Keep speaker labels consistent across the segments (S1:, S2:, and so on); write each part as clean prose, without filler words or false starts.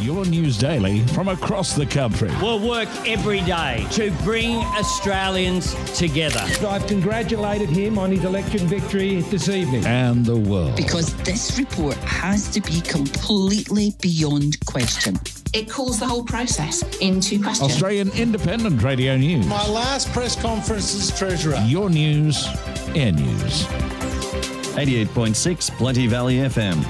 S1: Your news daily from across the country.
S2: We'll work every day to bring Australians together.
S3: I've congratulated him on his election victory this evening.
S1: And the world.
S4: Because this report has to be completely beyond question.
S5: It calls the whole process into question.
S1: Australian Independent Radio News.
S6: My last press conference as Treasurer.
S1: Your news, Air News.
S7: 88.6 Plenty Valley FM.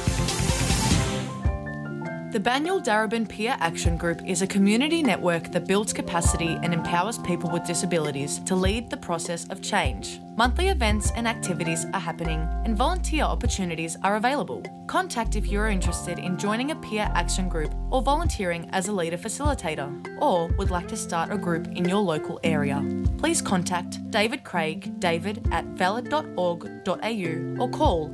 S8: The Banyul Darebin Peer Action Group is a community network that builds capacity and empowers people with disabilities to lead the process of change. Monthly events and activities are happening and volunteer opportunities are available. Contact if you're interested in joining a peer action group or volunteering as a leader facilitator, or would like to start a group in your local area. Please contact David Craig, david@valid.org.au or call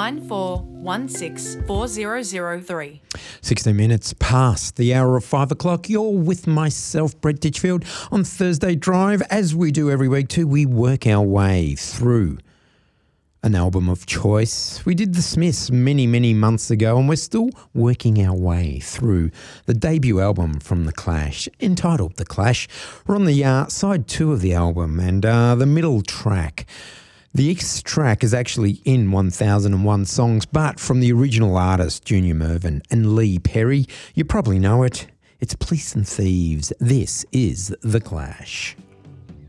S8: 94164003.
S9: 16 minutes past the hour of 5 o'clock. You're with myself, Brett Ditchfield, on Thursday Drive. As we do every week too, we work our way through an album of choice. We did the Smiths many, many months ago, and we're still working our way through the debut album from The Clash, entitled The Clash. We're on the side 2 of the album, and the middle track. The X track is actually in 1001 Songs, but from the original artist, Junior Murvin and Lee Perry. You probably know it. It's Police and Thieves. This is The Clash.